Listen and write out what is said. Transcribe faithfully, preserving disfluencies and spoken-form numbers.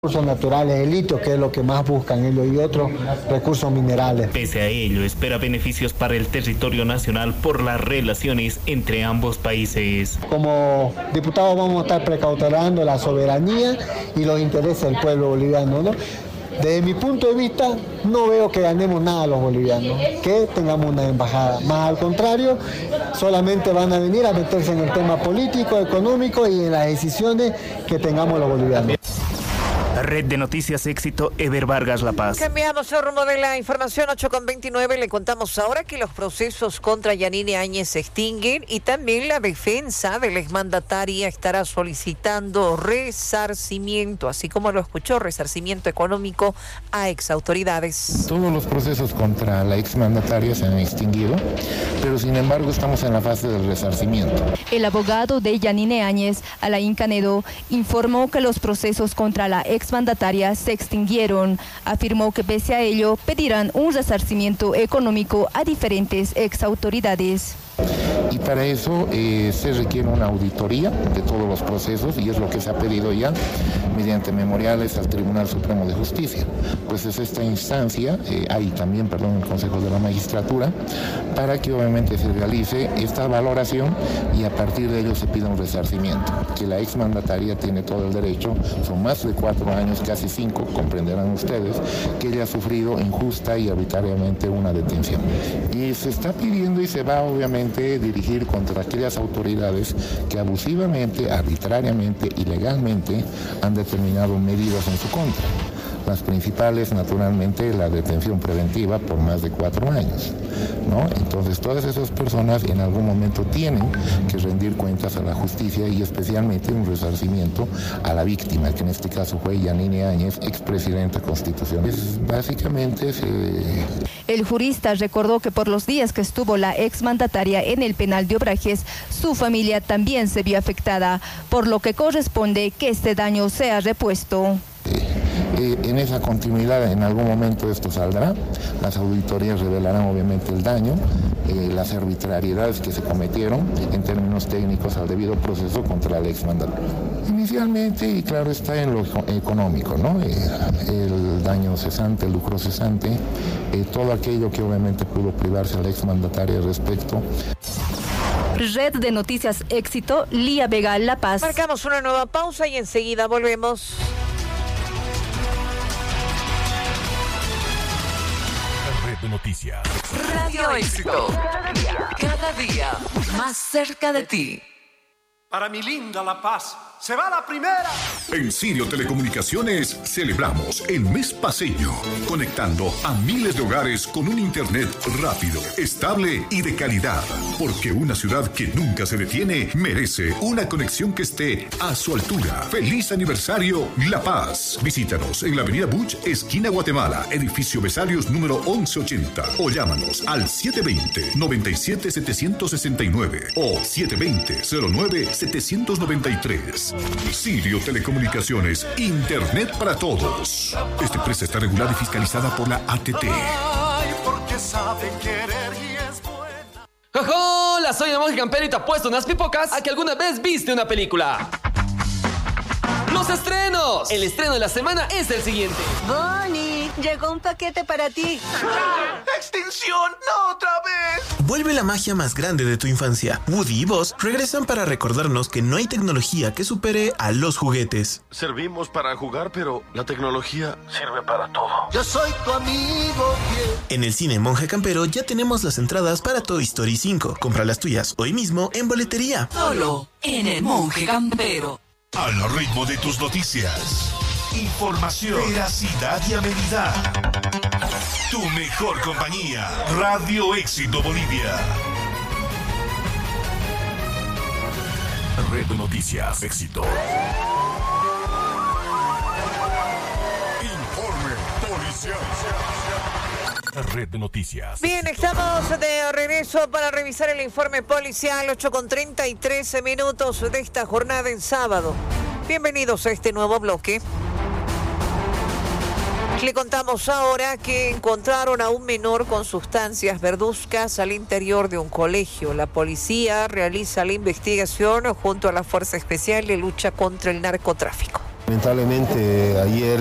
Recursos naturales, el litio, que es lo que más buscan ellos, y otros recursos minerales. Pese a ello, espera beneficios para el territorio nacional por las relaciones entre ambos países. Como diputados vamos a estar precautelando la soberanía y los intereses del pueblo boliviano, ¿no? Desde mi punto de vista, no veo que ganemos nada los bolivianos, que tengamos una embajada. Más al contrario, solamente van a venir a meterse en el tema político, económico y en las decisiones que tengamos los bolivianos. Red de Noticias Éxito, Eber Vargas, La Paz. Cambiamos el rumbo de la información, ocho con veintinueve. Le contamos ahora que los procesos contra Yanine Áñez se extinguen y también la defensa de la exmandataria estará solicitando resarcimiento, así como lo escuchó, resarcimiento económico a exautoridades. Todos los procesos contra la exmandataria se han extinguido, pero sin embargo estamos en la fase del resarcimiento. El abogado de Yanine Áñez, Alain Canedo, informó que los procesos contra la exmandataria se extinguieron. Afirmó que pese a ello pedirán un resarcimiento económico a diferentes exautoridades. Y para eso eh, se requiere una auditoría de todos los procesos y es lo que se ha pedido ya mediante memoriales al Tribunal Supremo de Justicia. Pues es esta instancia, eh, hay también, perdón, el Consejo de la Magistratura, para que obviamente se realice esta valoración y a partir de ello se pida un resarcimiento, que la exmandataria tiene todo el derecho, son más de cuatro años, casi cinco, comprenderán ustedes, que ella ha sufrido injusta y arbitrariamente una detención. Y se está pidiendo y se va obviamente dirigir contra aquellas autoridades que abusivamente, arbitrariamente, ilegalmente han determinado medidas en su contra. Las principales, naturalmente, la detención preventiva por más de cuatro años, ¿no? Entonces, todas esas personas en algún momento tienen que rendir cuentas a la justicia y especialmente un resarcimiento a la víctima, que en este caso fue Yanine Áñez, expresidenta constitucional. Es, básicamente... Se... El jurista recordó que por los días que estuvo la exmandataria en el penal de Obrajes, su familia también se vio afectada, por lo que corresponde que este daño sea repuesto. Eh, en esa continuidad, en algún momento esto saldrá, las auditorías revelarán obviamente el daño, eh, las arbitrariedades que se cometieron en términos técnicos al debido proceso contra el exmandatario. Inicialmente, y claro está en lo económico, ¿no? Eh, el daño cesante, el lucro cesante, eh, todo aquello que obviamente pudo privarse a la exmandataria respecto. Red de Noticias Éxito, Lía Vega, La Paz. Marcamos una nueva pausa y enseguida volvemos. De Noticias. Radio Éxito. Cada día, cada día más cerca de ti. Para mi linda La Paz, se va la primera. En Sirio Telecomunicaciones celebramos el mes paseño, conectando a miles de hogares con un internet rápido, estable y de calidad. Porque una ciudad que nunca se detiene merece una conexión que esté a su altura. ¡Feliz aniversario, La Paz! Visítanos en la avenida Buch, esquina Guatemala, edificio Besarios número once ochenta. O llámanos al siete dos cero, nueve siete siete seis nueve o siete dos cero, cero nueve siete nueve tres. Sirio Telecomunicaciones, Internet para todos. Esta empresa está regulada y fiscalizada por la A T T. Ay, porque sabe querer y es buena. ¡Hola! Soy el monje campero y te apuesto unas pipocas a que alguna vez viste una película. ¡Los estrenos! El estreno de la semana es el siguiente. Bonnie, llegó un paquete para ti. ¡Extinción! ¡No otra vez! Vuelve la magia más grande de tu infancia. Woody y Buzz regresan para recordarnos que no hay tecnología que supere a los juguetes. Servimos para jugar, pero la tecnología sirve para todo. Yo soy tu amigo fiel. En el cine Monje Campero ya tenemos las entradas para Toy Story cinco. Compra las tuyas hoy mismo en boletería. Solo en el Monje Campero. Al ritmo de tus noticias. Información, veracidad y amenidad. Tu mejor compañía. Radio Éxito Bolivia. Red de Noticias Éxito. Informe policial. Red de Noticias. Bien, estamos de regreso para revisar el informe policial, ocho con treinta y tres minutos de esta jornada en sábado. Bienvenidos a este nuevo bloque. Le contamos ahora que encontraron a un menor con sustancias verduzcas al interior de un colegio. La policía realiza la investigación junto a la Fuerza Especial de Lucha contra el Narcotráfico. Lamentablemente ayer